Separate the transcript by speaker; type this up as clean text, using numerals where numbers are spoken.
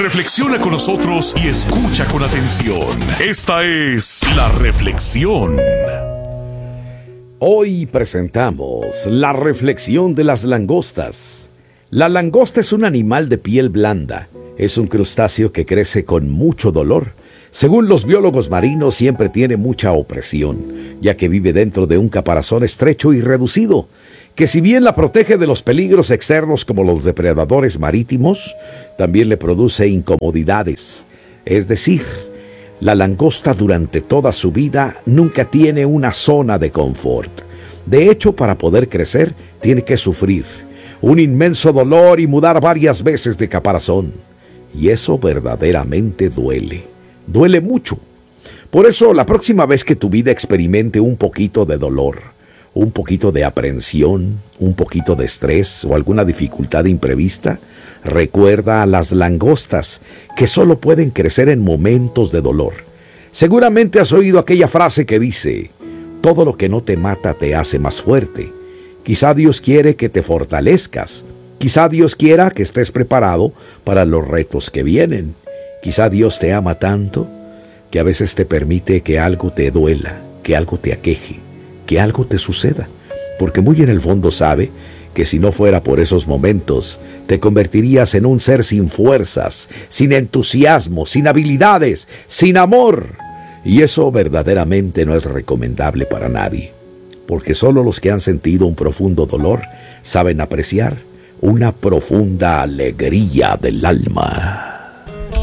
Speaker 1: Reflexiona con nosotros y escucha con atención. Esta es La Reflexión.
Speaker 2: Hoy presentamos la reflexión de las langostas. La langosta es un animal de piel blanda. Es un crustáceo que crece con mucho dolor. Según los biólogos marinos, siempre tiene mucha opresión, ya que vive dentro de un caparazón estrecho y reducido, que si bien la protege de los peligros externos como los depredadores marítimos, también le produce incomodidades. Es decir, la langosta durante toda su vida nunca tiene una zona de confort. De hecho, para poder crecer, tiene que sufrir un inmenso dolor y mudar varias veces de caparazón. Y eso verdaderamente duele. Duele mucho. Por eso, la próxima vez que tu vida experimente un poquito de dolor, un poquito de aprensión, un poquito de estrés o alguna dificultad imprevista, recuerda a las langostas que solo pueden crecer en momentos de dolor. Seguramente has oído aquella frase que dice: todo lo que no te mata te hace más fuerte. Quizá Dios quiere que te fortalezcas. Quizá Dios quiera que estés preparado para los retos que vienen. Quizá Dios te ama tanto que a veces te permite que algo te duela, que algo te aqueje, que algo te suceda, porque muy en el fondo sabe que si no fuera por esos momentos, te convertirías en un ser sin fuerzas, sin entusiasmo, sin habilidades, sin amor. Y eso verdaderamente no es recomendable para nadie, porque solo los que han sentido un profundo dolor saben apreciar una profunda alegría del alma.